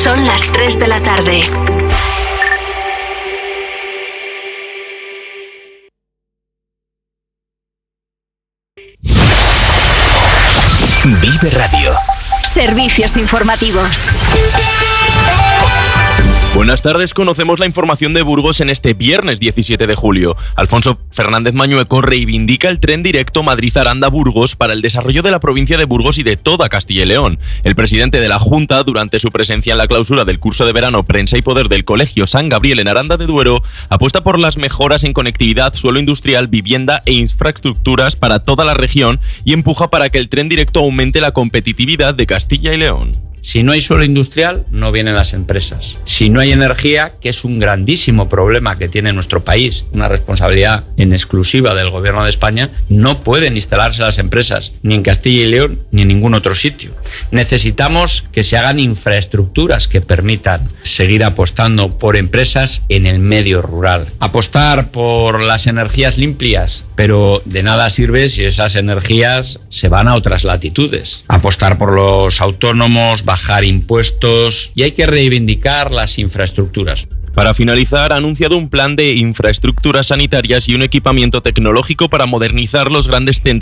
Son las 3 de la tarde. Vive Radio. Servicios informativos. Buenas tardes, conocemos la información de Burgos en este viernes 17 de julio. Alfonso Fernández Mañueco reivindica el tren directo Madrid-Aranda-Burgos para el desarrollo de la provincia de Burgos y de toda Castilla y León. El presidente de la Junta, durante su presencia en la clausura del curso de verano Prensa y Poder del Colegio San Gabriel en Aranda de Duero, apuesta por las mejoras en conectividad, suelo industrial, vivienda e infraestructuras para toda la región y empuja para que el tren directo aumente la competitividad de Castilla y León. Si no hay suelo industrial, no vienen las empresas. Si no hay energía, que es un grandísimo problema que tiene nuestro país, una responsabilidad en exclusiva del Gobierno de España, no pueden instalarse las empresas ni en Castilla y León ni en ningún otro sitio. Necesitamos que se hagan infraestructuras que permitan seguir apostando por empresas en el medio rural. Apostar por las energías limpias, pero de nada sirve si esas energías se van a otras latitudes. Apostar por los autónomos, bajar impuestos, y hay que reivindicar las infraestructuras. Para finalizar, ha anunciado un plan de infraestructuras sanitarias y un equipamiento tecnológico para modernizar los grandes centros